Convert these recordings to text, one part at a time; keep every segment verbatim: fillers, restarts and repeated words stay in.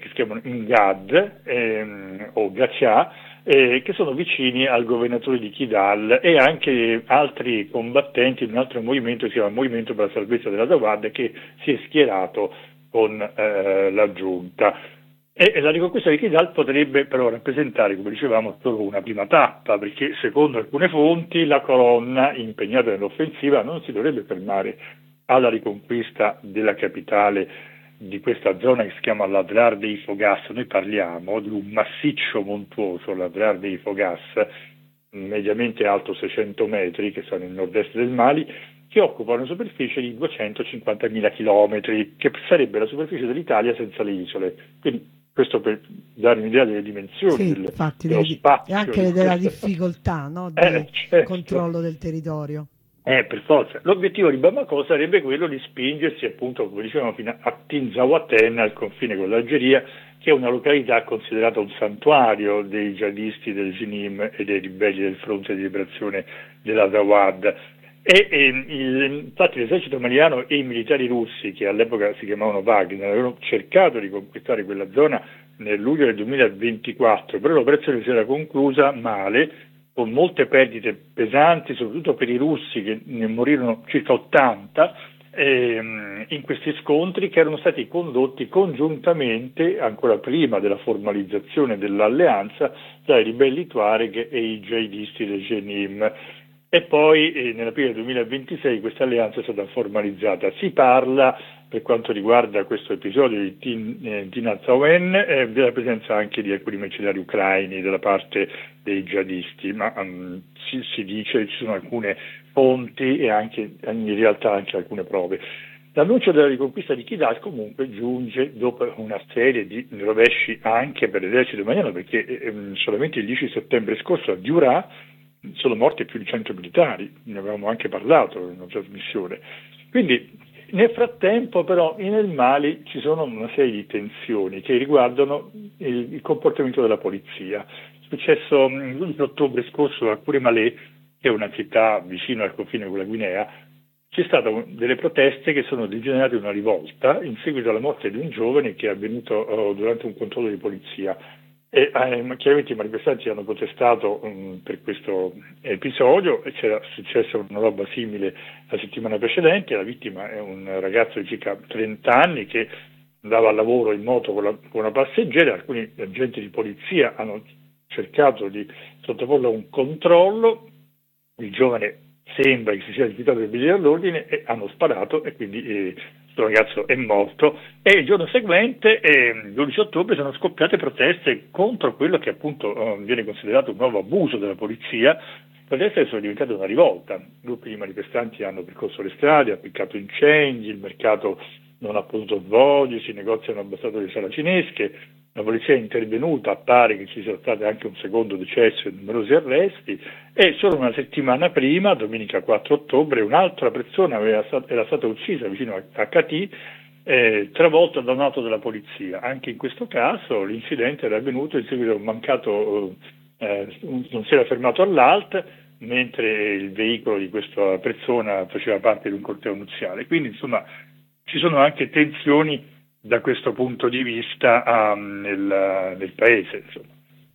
che si chiamano Ngad ehm, o Gacha, eh, che sono vicini al governatore di Kidal e anche altri combattenti di un altro movimento che si chiama Movimento per la Salvezza della Dawad, che si è schierato con eh, la giunta. E la riconquista di Kidal potrebbe però rappresentare, come dicevamo, solo una prima tappa, perché secondo alcune fonti la colonna impegnata nell'offensiva non si dovrebbe fermare alla riconquista della capitale di questa zona che si chiama l'Adrar dei Fogas. Noi parliamo di un massiccio montuoso, l'Adrar dei Fogas, mediamente alto seicento metri, che sta nel nord-est del Mali, che occupa una superficie di duecentocinquantamila chilometri, che sarebbe la superficie dell'Italia senza le isole. Quindi questo per dare un'idea delle dimensioni Sì, del, infatti, dello delle- e spazio di anche della questa. difficoltà, no, Eh, di certo. controllo del territorio. Eh, per forza. L'obiettivo di Bamako sarebbe quello di spingersi, appunto, come dicevamo, fino a Tinzaouaten, al confine con l'Algeria, che è una località considerata un santuario dei jihadisti del Jinim e dei ribelli del Fronte di Liberazione della Zawad. E, e il, infatti l'esercito maliano e i militari russi, che all'epoca si chiamavano Wagner, avevano cercato di conquistare quella zona nel luglio del duemilaventiquattro, però l'operazione si era conclusa male, con molte perdite pesanti, soprattutto per i russi, che ne morirono circa ottanta ehm, in questi scontri, che erano stati condotti congiuntamente, ancora prima della formalizzazione dell'alleanza, dai ribelli Tuareg e i jihadisti del Jenim. E poi eh, nell'aprile duemilaventisei questa alleanza è stata formalizzata. Si parla, per quanto riguarda questo episodio di Tin, eh, Tinazawen, eh, della presenza anche di alcuni mercenari ucraini dalla parte dei jihadisti, ma um, si, si dice, ci sono alcune fonti e anche in realtà anche alcune prove. L'annuncio della riconquista di Kidal comunque giunge dopo una serie di rovesci anche per l'esercito maliano, perché eh, solamente il dieci settembre scorso a Diurah sono morti più di cento militari, ne avevamo anche parlato in una trasmissione. Quindi nel frattempo però nel Mali ci sono una serie di tensioni che riguardano il, il comportamento della polizia. È successo l'undici ottobre scorso a Couremalé, che è una città vicino al confine con la Guinea. C'è state delle proteste che sono degenerate in una rivolta in seguito alla morte di un giovane che è avvenuto oh, durante un controllo di polizia. E, eh, chiaramente i manifestanti hanno protestato um, per questo episodio e c'era successa una roba simile la settimana precedente. La vittima è un ragazzo di circa trenta anni che andava al lavoro in moto con, la, con una passeggera. Alcuni agenti di polizia hanno cercato di sottoporlo a un controllo. Il giovane sembra che si sia rifiutato di obbedire all'ordine e hanno sparato, e quindi eh, questo ragazzo è morto. E il giorno seguente, eh, dodici ottobre, sono scoppiate proteste contro quello che appunto eh, viene considerato un nuovo abuso della polizia, proteste che sono diventate una rivolta. Gruppi di manifestanti hanno percorso le strade, appiccato incendi, il mercato non ha potuto svolgersi, i negozi hanno abbassato le saracinesche, la polizia è intervenuta, pare che ci sia stato anche un secondo decesso e numerosi arresti, e solo una settimana prima, domenica quattro ottobre, un'altra persona aveva, era stata uccisa vicino a, a Cati, eh, travolta da un'auto della polizia. Anche in questo caso l'incidente era avvenuto in seguito a un mancato, eh, non si era fermato all'alta, mentre il veicolo di questa persona faceva parte di un corteo nuziale. Quindi insomma ci sono anche tensioni da questo punto di vista um, nel, nel paese. Insomma.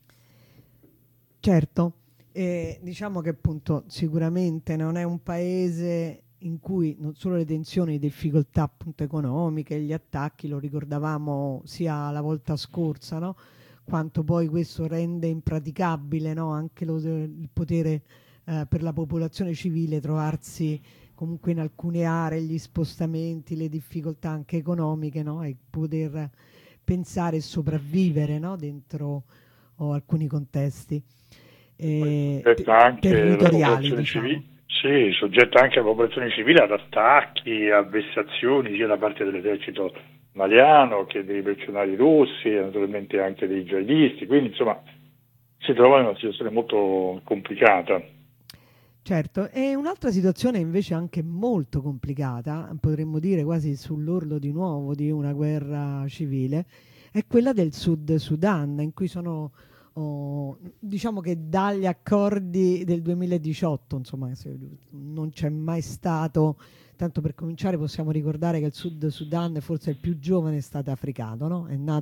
Certo, e diciamo che appunto sicuramente non è un paese in cui non solo le tensioni, le difficoltà appunto economiche, gli attacchi, lo ricordavamo sia la volta scorsa, no? Quanto poi questo rende impraticabile, no? Anche lo- il potere eh, per la popolazione civile trovarsi comunque in alcune aree, gli spostamenti, le difficoltà anche economiche, no? E poter pensare e sopravvivere, no? Dentro oh, alcuni contesti E poi eh, te- soggetta anche la territoriali, popolazione diciamo. civile, sì, soggetta anche la popolazione civile ad attacchi, a vessazioni sia da parte dell'esercito maliano che dei mercenari russi e naturalmente anche dei jihadisti, quindi insomma si trova in una situazione molto complicata. Certo, e un'altra situazione invece anche molto complicata, potremmo dire quasi sull'orlo di nuovo di una guerra civile, è quella del Sud Sudan, in cui sono, oh, diciamo che dagli accordi del duemiladiciotto, insomma, se- non c'è mai stato, tanto per cominciare possiamo ricordare che il Sud Sudan forse è il più giovane stato africano, no? È nato